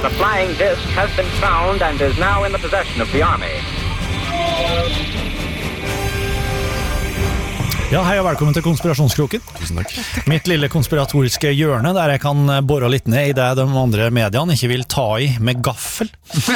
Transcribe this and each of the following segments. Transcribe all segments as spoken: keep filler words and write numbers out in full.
The flying disc has been found and is now in the possession of the Army. Ja, hei og velkommen til Konspirasjonskroken. Tusen takk. Mitt lille konspiratoriske hjørne der jeg kan borre litt ned i det de andre mediene ikke vil ta i med gaffel.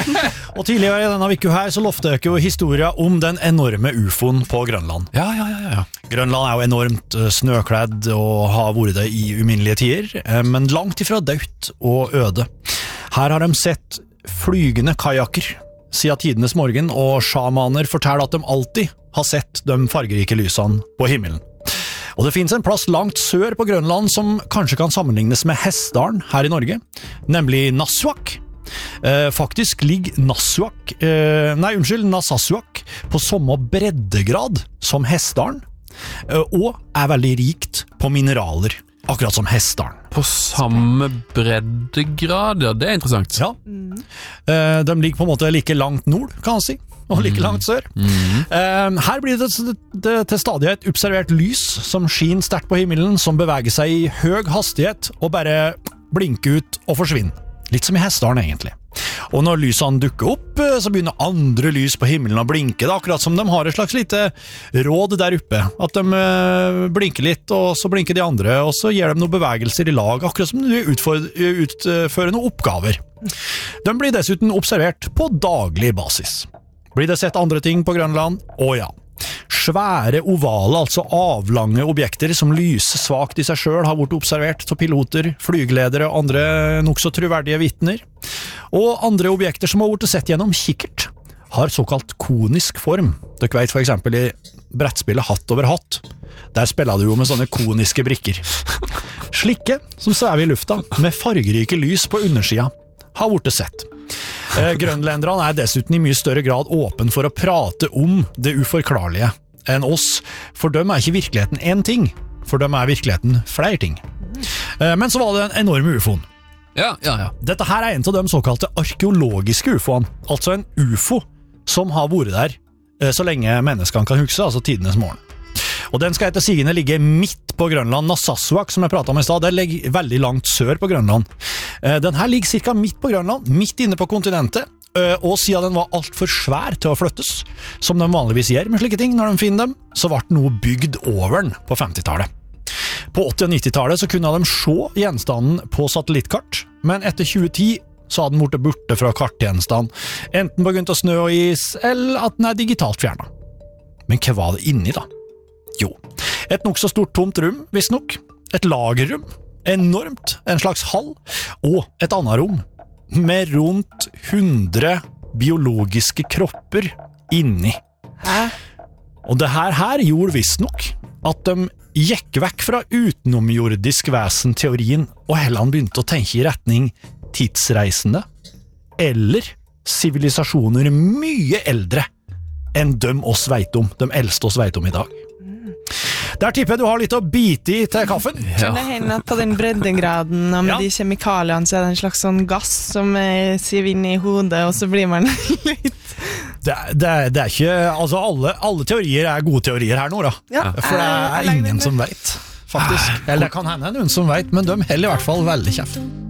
Og tidligere i denne uka her så lovte jeg jo historien om den enorme ufoen på Grønland. Ja, ja, ja, ja. Grønland er jo enormt snøkledd og har vært det i uminnelige tider, men langt ifra dødt og øde. Her har de sett flygende kajakker siden tidenes morgen, og sjamaner forteller at de alltid har sett de fargerike lysene på himmelen. Og det finnes en plass langt sør på Grønland som kanskje kan sammenlignes med Hessdalen her i Norge, nemlig Nasuak. Eh, faktisk ligger Nasuak, eh, nei unnskyld, Nassasuak på samme breddegrad som Hessdalen, eh, og er veldig rikt på mineraler, akkurat som Hessdalen. På samme breddegrad, ja, det er interessant. Ja, mm. eh, de ligger på en måte like langt nord, kan man si, og like langt sør. Mm. Eh, her blir det, det til stadighet observert lys som skin sterkt på himmelen, som beveger seg i høy hastighet og bare blinker ut og forsvinner. Litt som i Hessdalen egentlig. Og når lysene dukker opp, så begynner andre lys på himmelen å blinke. Det er akkurat som de har et slags lite råd der oppe. At de blinker litt, og så blinker de andre, og så gjør de noen bevegelser i lag, akkurat som de utfører noen oppgaver. De blir dessuten observert på daglig basis. Blir det sett andre ting på Grønland? Å ja. Svære ovale, altså avlange objekter som lyser svagt i seg selv, har vært observert til piloter, flygeledere og andre nok så troverdige vittner. Og andre objekter som har vært sett gjennom kikkert, har såkalt konisk form. Dere vet for eksempel i brettspillet Hatt over hatt. Der spiller du jo med sånne koniske brikker. Slikke, som svever i lufta, med fargerike lys på undersida, har vært sett. Grønlenderne er dessuten i mye større grad åpen for å prate om det uforklarlige enn oss, for dem er ikke virkeligheten en ting, for dem er virkeligheten flere ting. Men så var det en enorm ufoen. Ja, ja, ja. Dette her er en av de såkalte arkeologiske ufoene, altså en ufo som har vært der så lenge menneskene kan huske, altså tidenes morgen. Og den skal etter sigende ligge midt på Grønland. Nassasuak, som jeg pratet om i stad, det ligger veldig langt sør på Grønland. Den her ligger cirka midt på Grønland, midt inne på kontinentet, og siden den var alt for svær til å flyttes, som de vanligvis gjør med slike ting når de finner dem, så ble den noe bygd over den på femtitallet. På åtti- og nittitallet så kunne de se gjenstanden på satellittkart, men etter tjue ti så hadde den vært borte fra karttjenestene, enten på grunn av snø og is, eller at den er digitalt fjernet. Men hva var det inni da? Jo, et nok så stort tomt rom, visstnok, et lagerrom, enormt, en slags hall, og et annet rom, med rundt hundre biologiske kropper inni. Hæ? Og det her her gjorde visstnok at de gikk vekk fra utenomjordisk vesen-teorien, og heller begynte å tenke i retning tidsreisende, eller sivilisasjoner mye eldre enn de oss vet om, de eldste oss vet om i dag. Der tipper jeg du har litt å bite i til kaffen. Ja. Det hender at på den breddegraden og med ja. De kjemikaliene så er det en slags sånn gass som siver inn i hodet, og så blir man litt... Det, det, det er ikke... Altså alle, alle teorier er gode teorier her nå da. Ja. For det er ingen som vet, faktisk. Eller det kan hende noen som vet, men de heller i hvert fall veldig kjeft.